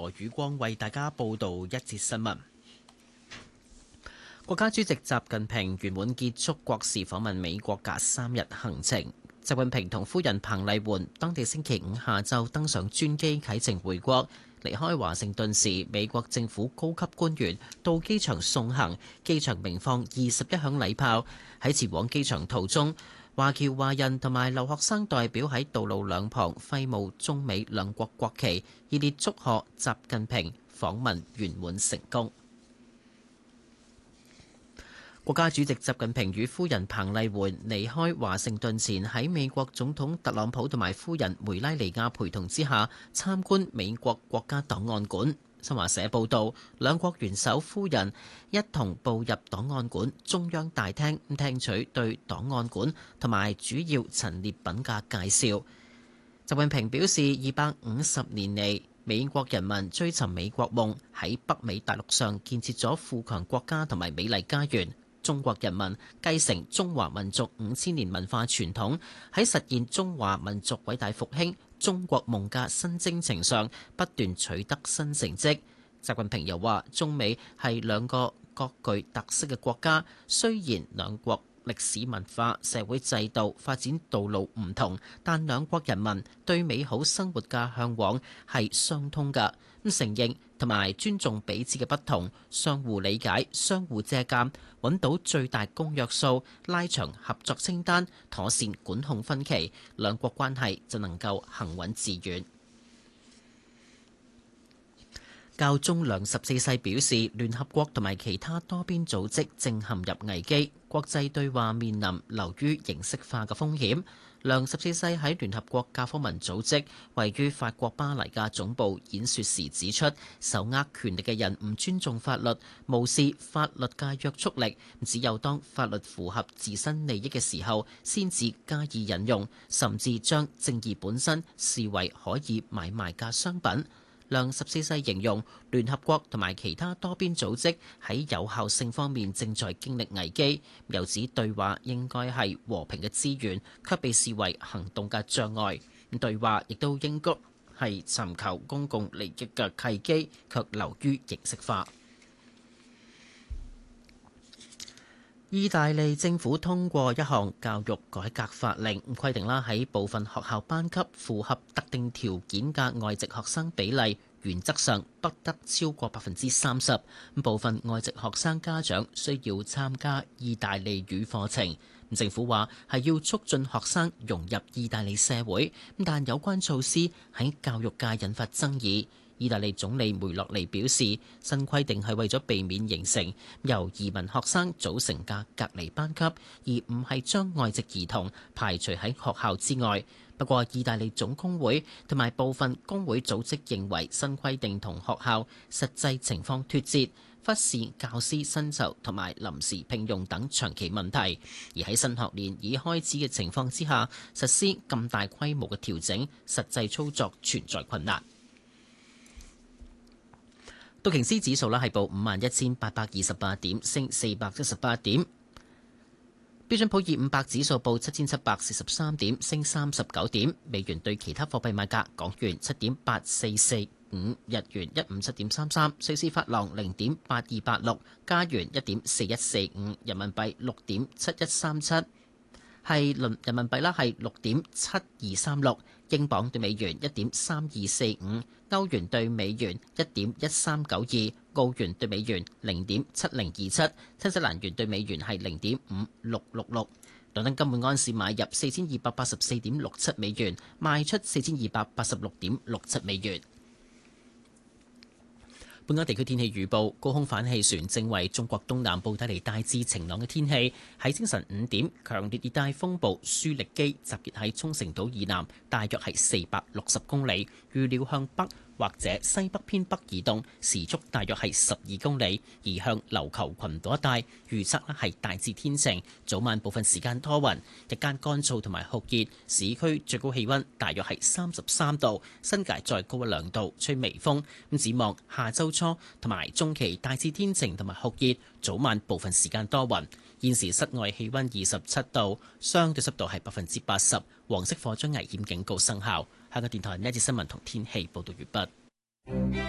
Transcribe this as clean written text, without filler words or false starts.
羅宇光為大家報道一節新聞。國家主席習近平圓滿結束國事訪問美國嘅3日行程。習近平同夫人彭麗媛當地星期五下晝登上專機啟程回國。離開華盛頓時，美國政府高級官員到機場送行，機場鳴放21響禮炮。喺前往機場途中，華僑華人同埋留學生代表喺道路兩旁揮舞中美兩國國旗，熱烈祝賀習近平訪問圓滿成功。國家主席習近平與夫人彭麗媛離開華盛頓前，喺美國總統特朗普同埋夫人梅拉尼亞陪同之下參觀美國國家檔案館。新華社報道，兩國元首夫人一同步入檔案館中央大廳，聽取對檔案館同埋主要陳列品嘅介紹。習近平表示，250年嚟，美國人民追尋美國夢，喺北美大陸上建設咗富強國家同埋美麗家園。中國人民繼承中華民族5000年文化傳統，喺實現中華民族偉大復興中國夢嘅新征程上不斷取得新成績。習近平又話，中美係兩個各具特色嘅國家，雖然兩國歷史文化、社會制度發展道路唔同，但兩國人民對美好生活嘅向往係相通㗎。承認同埋尊重彼此嘅不同，相互理解、相互借鑑，揾到最大公約數，拉長合作清單，妥善管控分歧，兩國關係就能夠行穩致遠。教宗良14世表示，聯合國同埋其他多邊組織正陷入危機，國際對話面臨流於形式化嘅風險。良14世喺聯合國教科文組織位於法國巴黎嘅總部演說時指出，手握權力嘅人唔尊重法律，無視法律嘅約束力，只有當法律符合自身利益嘅時候，先至加以引用，甚至將正義本身視為可以買賣嘅商品。良14世形容聯合國同埋其他多邊組織喺有效性方面正在經歷危機，又指對話應該係和平嘅資源，卻被視為行動嘅障礙。對話亦都應該係尋求公共利益嘅契機，卻流於形式化。意大利政府通過一項教育改革法令，規定啦喺部分學校班級符合特定條件嘅外籍學生比例，原則上不得超過30%。部分外籍學生家長需要參加意大利語課程。政府話係要促進學生融入意大利社會，但有關措施喺教育界引發爭議。意大利總理梅洛尼表示，新規定係為咗避免形成由移民學生組成嘅隔離班級，而唔係將外籍兒童排除喺學校之外。不過，意大利總工會同埋部分工會組織認為新規定同學校實際情況脫節，忽視教師薪酬同埋臨時聘用等長期問題。而喺新學年已開始嘅情況之下，實施咁大規模嘅調整，實際操作存在困難。道瓊斯指數係報51,828點，升478點。標準普爾500指數報7,743點，升39點。美元對其他貨幣賣價：港元7.8445，日元157.33，瑞士法郎0.8286，加元1.4145，人民幣6.7137。係人民幣啦，係6.7236，英鎊對美元1.3245，歐元對美元1.1392，澳元對美元0.7027，新西蘭元對美元係0.5666。倫敦金每安士買入4284.67美元，賣出4286.67美元。本港地區天氣預報：高空反氣旋正為中國東南部帶嚟大致晴朗嘅天氣。喺清晨5點，強烈熱帶風暴舒力基集結喺沖繩島以南，大約係460公里，預料向北或者西北偏北移動，時速大約係12公里，移向琉球群島一帶。預測係大致天晴，早晚部分時間多雲，日間乾燥同埋酷熱，市區最高氣溫大約係33度，新界再高1-2度，吹微風。咁展望下週初同埋中期大致天晴同埋酷熱，早晚部分時間多雲。現時室外氣溫27度，相對濕度係80%，黃色火災危險警告生效。香港電台呢一節新聞同天氣報道完畢。